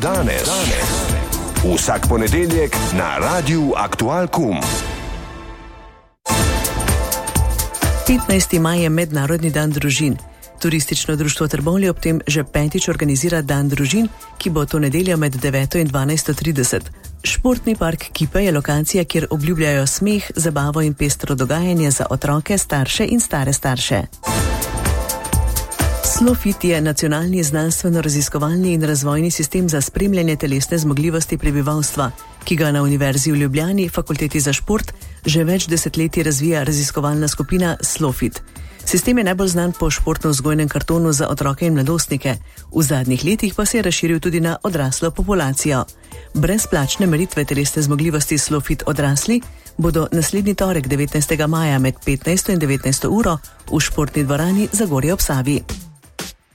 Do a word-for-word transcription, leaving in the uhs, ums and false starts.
Danes. Danes. Vsak ponedeljek na Radiu Aktual Kum. petnajsti maj je Mednarodni dan družin. Turistično društvo Trbovlje ob tem že petič organizira dan družin, ki bo to nedeljo med deveto in dvanajsto trideset. Športni park Kipe je lokacija, kjer obljubljajo smeh, zabavo in pestro dogajanje za otroke, starše in stare starše. SLOfit je nacionalni znanstveno-raziskovalni in razvojni sistem za spremljanje telesne zmogljivosti prebivalstva, ki ga na Univerzi v Ljubljani, Fakulteti za šport, že več desetletij razvija raziskovalna skupina SLOfit. Sistem je najbolj znan po športno-vzgojnem kartonu za otroke in mladostnike, v zadnjih letih pa se je razširil tudi na odraslo populacijo. Brezplačne meritve telesne zmogljivosti SLOfit odrasli bodo naslednji torek devetnajstega maja med petnajsto in devetnajsto uro v športni dvorani Zagorje ob Savi.